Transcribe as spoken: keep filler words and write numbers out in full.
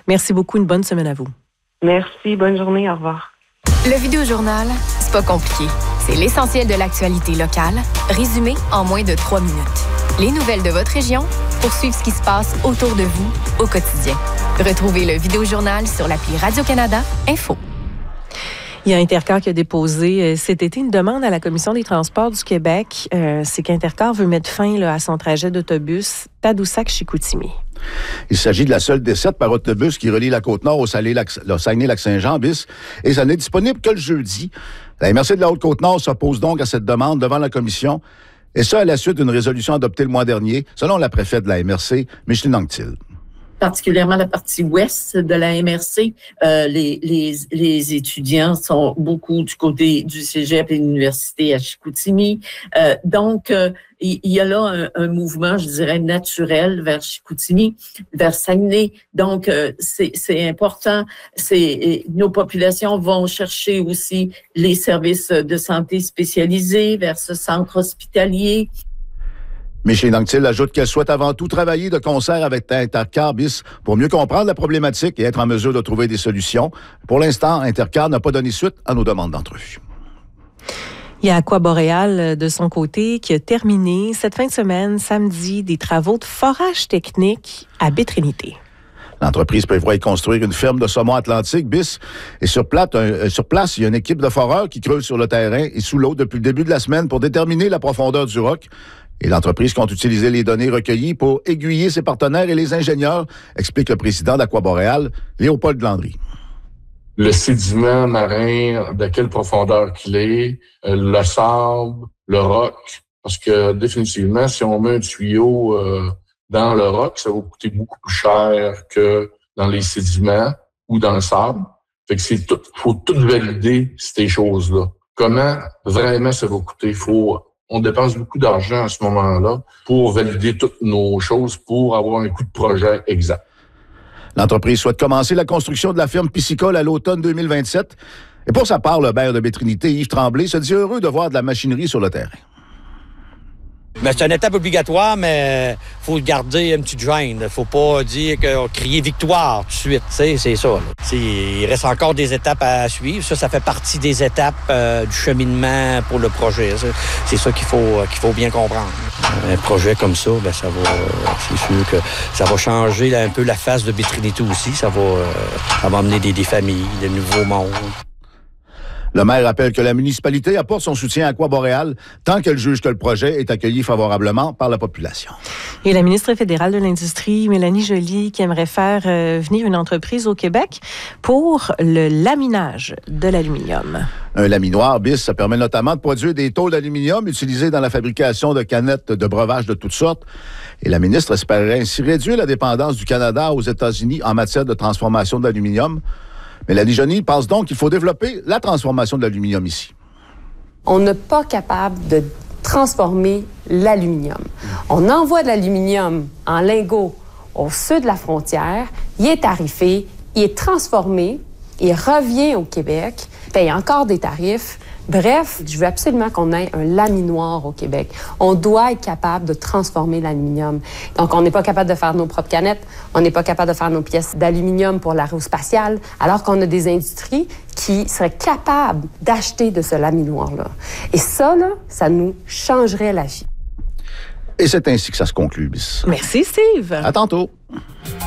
Merci beaucoup. Une bonne semaine à vous. Merci. Bonne journée. Au revoir. Le Vidéojournal, c'est pas compliqué. C'est l'essentiel de l'actualité locale, résumé en moins de trois minutes. Les nouvelles de votre région pour suivre ce qui se passe autour de vous au quotidien. Retrouvez le Vidéojournal sur l'appli Radio-Canada Info. Il y a Intercar qui a déposé euh, cet été une demande à la Commission des transports du Québec. Euh, c'est qu'Intercar veut mettre fin là, à son trajet d'autobus Tadoussac-Chicoutimi. Il s'agit de la seule desserte par autobus qui relie la Côte-Nord au Saguenay-Lac-Saint-Jean bis et ça n'est disponible que le jeudi. La M R C de la Haute-Côte-Nord s'oppose donc à cette demande devant la Commission et ça à la suite d'une résolution adoptée le mois dernier, selon la préfète de la M R C, Micheline Anctil. Particulièrement la partie ouest de la M R C, euh, les, les, les étudiants sont beaucoup du côté du cégep et de l'université à Chicoutimi. Euh, donc, euh, il y a là un, un mouvement, je dirais, naturel vers Chicoutimi, vers Saguenay. Donc, euh, c'est, c'est important. C'est, nos populations vont chercher aussi les services de santé spécialisés vers ce centre hospitalier. Micheline Anctil ajoute qu'elle souhaite avant tout travailler de concert avec Intercar bis pour mieux comprendre la problématique et être en mesure de trouver des solutions. Pour l'instant, Intercar n'a pas donné suite à nos demandes d'entrevue. Il y a Aquaboréal, de son côté, qui a terminé cette fin de semaine, samedi, des travaux de forage technique à Baie-Trinité. L'entreprise prévoit y construire une ferme de saumon atlantique bis et sur place, un, sur place, il y a une équipe de foreurs qui creuse sur le terrain et sous l'eau depuis le début de la semaine pour déterminer la profondeur du roc. Et l'entreprise compte utiliser les données recueillies pour aiguiller ses partenaires et les ingénieurs, explique le président d'Aquaboréal, Léopold Landry. Le sédiment marin, de quelle profondeur qu'il est, le sable, le roc, parce que définitivement, si on met un tuyau euh, dans le roc, ça va coûter beaucoup plus cher que dans les sédiments ou dans le sable. Fait que c'est tout, faut tout valider ces choses-là. Comment vraiment ça va coûter? Faut On dépense beaucoup d'argent à ce moment-là pour valider toutes nos choses, pour avoir un coût de projet exact. L'entreprise souhaite commencer la construction de la ferme piscicole à l'automne deux mille vingt-sept. Et pour sa part, le maire de Baie-Trinité, Yves Tremblay, se dit heureux de voir de la machinerie sur le terrain. Mais c'est une étape obligatoire, mais faut garder une petite gêne. Faut pas dire que crier victoire tout de suite. C'est ça. Là. Il reste encore des étapes à suivre. Ça, ça fait partie des étapes euh, du cheminement pour le projet. C'est ça qu'il faut qu'il faut bien comprendre. Un projet comme ça, ben ça va. C'est sûr que ça va changer là, un peu la face de Baie-Trinité aussi. Ça va, euh, ça va amener des, des familles, des nouveaux mondes. Le maire rappelle que la municipalité apporte son soutien à Aquaboréal tant qu'elle juge que le projet est accueilli favorablement par la population. Et la ministre fédérale de l'Industrie, Mélanie Joly, qui aimerait faire euh, venir une entreprise au Québec pour le laminage de l'aluminium. Un laminoir bis, ça permet notamment de produire des tôles d'aluminium utilisées dans la fabrication de canettes de breuvages de toutes sortes. Et la ministre espérait ainsi réduire la dépendance du Canada aux États-Unis en matière de transformation de l'aluminium. Mélanie Joly pense donc qu'il faut développer la transformation de l'aluminium ici. On n'est pas capable de transformer l'aluminium. On envoie de l'aluminium en lingots au sud de la frontière, il est tarifé, il est transformé, il revient au Québec, paye encore des tarifs. Bref, je veux absolument qu'on ait un laminoir au Québec. On doit être capable de transformer l'aluminium. Donc, on n'est pas capable de faire nos propres canettes, on n'est pas capable de faire nos pièces d'aluminium pour l'aérospatiale, alors qu'on a des industries qui seraient capables d'acheter de ce laminoir-là. Et ça, là, ça nous changerait la vie. Et c'est ainsi que ça se conclut, bis. Merci, Steve. À tantôt.